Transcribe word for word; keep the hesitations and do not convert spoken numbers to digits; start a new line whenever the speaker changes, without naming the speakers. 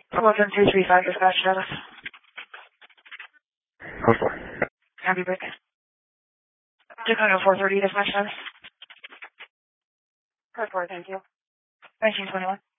eleven two three five dispatch status.
Code four.
Happy birthday. Dakota four thirty dispatch status.
Code four, thank you.
nineteen twenty-one.